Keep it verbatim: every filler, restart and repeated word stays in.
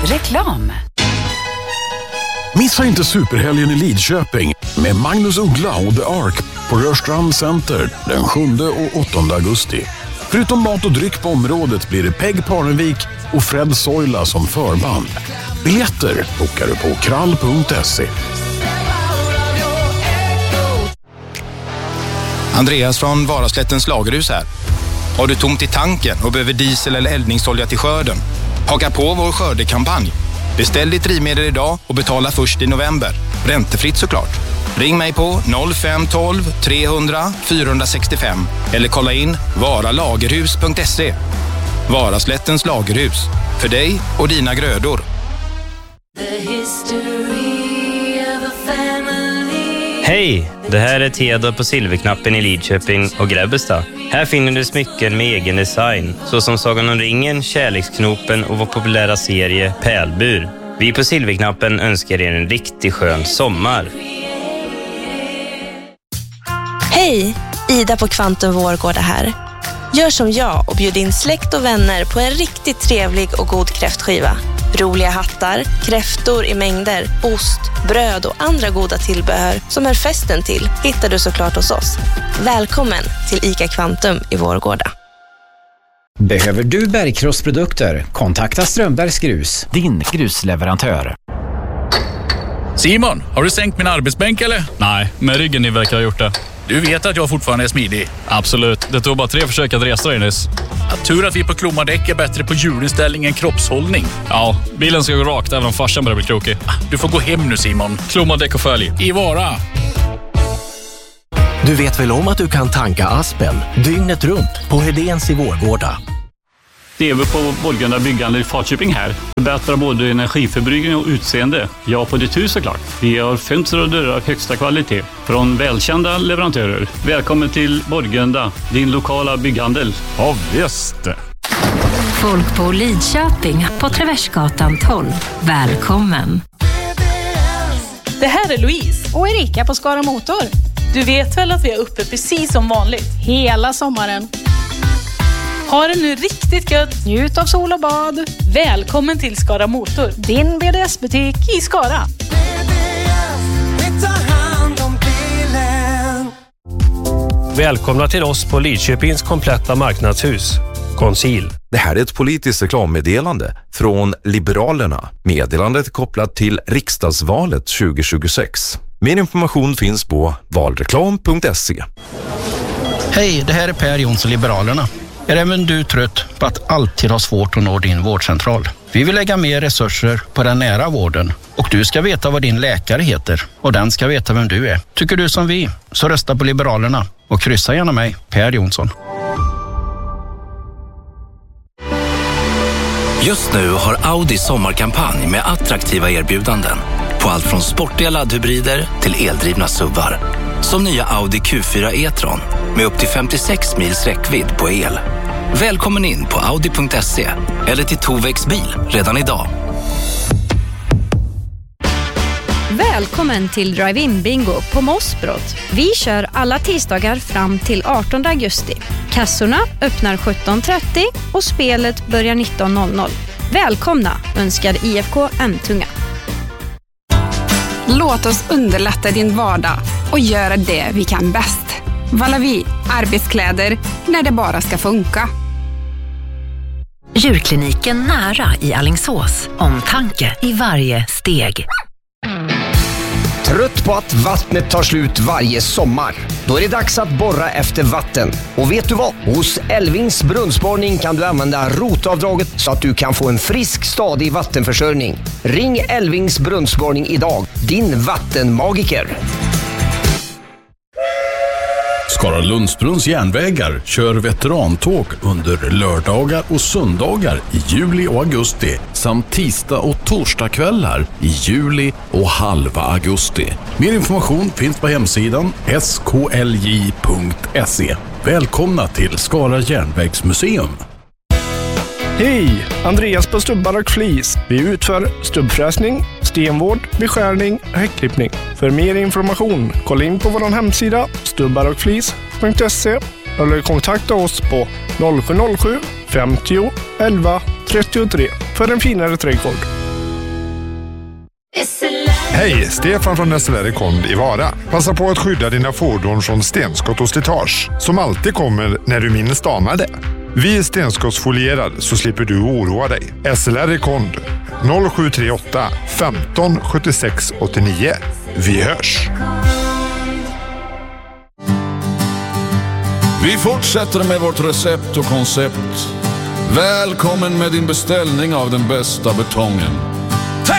Reklam. Missa inte superhelgen i Lidköping med Magnus Uggla och The Ark på Rörstrand Center den sjunde och åttonde augusti. Förutom mat och dryck på området blir det Peg Parnevik och Fred Soila som förband. Biljetter bokar du på krall punkt se. Andreas från Varaslättens lagerhus här. Har du tomt i tanken och behöver diesel eller eldningsolja till skörden? Haka på vår skördekampanj. Beställ ditt drivmedel idag och betala först i november. Räntefritt såklart. Ring mig på noll fem ett två tre hundra fyra sex fem eller kolla in varalagerhus punkt se. Varaslättens lagerhus. För dig och dina grödor. Hej! Det här är Theodor på Silverknappen i Lidköping och Grebbestad. Här finner du smycken med egen design, såsom Sagan om ringen, Kärleksknopen och vår populära serie Pärlbur. Vi på Silverknappen önskar er en riktigt skön sommar. Hej! Ida på Kvantum Vårgårda här. Gör som jag och bjud in släkt och vänner på en riktigt trevlig och god kräftskiva. Roliga hattar, kräftor i mängder, ost, bröd och andra goda tillbehör som är festen till hittar du såklart hos oss. Välkommen till ICA Kvantum i Vårgårda. Behöver du bergkrossprodukter? Kontakta Strömbergs Grus, din grusleverantör. Simon, har du sänkt min arbetsbänk eller? Nej, men ryggen ni verkar ha gjort det. Du vet att jag fortfarande är smidig. Absolut, det tog bara tre försök att resa dig nyss. Ja, tur att vi på Klomadäck är bättre på hjulinställning än kroppshållning. Ja, bilen ska gå rakt även om farsan börjar bli krokig. Du får gå hem nu Simon. Klomadäck och följ. I Vara. Du vet väl om att du kan tanka Aspen dygnet runt på Hedéns i Vårgårda. Det är vi på Borgunda byggande i Falköping här. Förbättrar både energiförbrukning och utseende. Ja, på ditt hus såklart. Vi har fönster och dörrar av högsta kvalitet från välkända leverantörer. Välkommen till Borgunda, din lokala bygghandel. Ja, visst. Folk på Lidköping på Traversgatan tolv. Välkommen. Det här är Louise och Erika på Skara Motor. Du vet väl att vi är uppe precis som vanligt hela sommaren. Ha det nu riktigt gött. Njut av sol och bad. Välkommen till Skara Motor, din B D S-butik i Skara. Välkomna till oss på Lidköpings kompletta marknadshus, Conceal. Det här är ett politiskt reklammeddelande från Liberalerna. Meddelandet är kopplat till riksdagsvalet tjugo tjugosex. Mer information finns på valreklam punkt se. Hej, det här är Per Jonsson, Liberalerna. Är även du trött på att alltid ha svårt att nå din vårdcentral? Vi vill lägga mer resurser på den nära vården och du ska veta vad din läkare heter och den ska veta vem du är. Tycker du som vi, så rösta på Liberalerna och kryssa gärna mig, Per Jonsson. Just nu har Audi sommarkampanj med attraktiva erbjudanden på allt från sportiga laddhybrider till eldrivna S U V:ar. Som nya Audi Q fyra e-tron med upp till femtiosex mils räckvidd på el. Välkommen in på audi punkt se eller till Tovex bil redan idag. Välkommen till Drive-In Bingo på Mossbrott. Vi kör alla tisdagar fram till artonde augusti. Kassorna öppnar sjutton trettio och spelet börjar nitton noll noll. Välkomna, önskar I F K M-tunga. Låt oss underlätta din vardag och göra det vi kan bäst. Valavi, arbetskläder när det bara ska funka. Djurkliniken nära i Alingsås. Omtanke i varje steg. Trött på att vattnet tar slut varje sommar? Då är det dags att borra efter vatten. Och vet du vad? Hos Elvings brunnsborrning kan du använda rotavdraget så att du kan få en frisk, stadig vattenförsörjning. Ring Elvings brunnsborrning idag. Din vattenmagiker. Skara Lundsbrunns järnvägar kör veterantåg under lördagar och söndagar i juli och augusti samt tisdag och torsdagskvällar i juli och halva augusti. Mer information finns på hemsidan s k l j punkt se. Välkomna till Skara järnvägsmuseum. Hej! Andreas på Stubbar och Flis. Vi utför stubbfräsning, stenvård, beskärning och häckklippning. För mer information, kolla in på vår hemsida stubbar och flis punkt se eller kontakta oss på noll sju noll sju femtio elva trettiotre för en finare trädgård. Hej, Stefan från S L R Kond i Vara. Passa på att skydda dina fordon från stenskott och slitage som alltid kommer när du minst anar det. Vi är stenskottsfolierad så slipper du oroa dig. S L R Kond noll sju tre åtta femton sjuttiosex åttionio. Vi hörs! Vi fortsätter med vårt recept och koncept. Välkommen med din beställning av den bästa betongen.